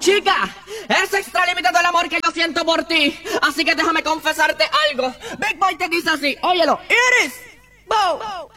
Chica, es extralimitado el amor que yo siento por ti. Así que déjame confesarte algo. Big Boy te dice así, óyelo. Iris, Bow.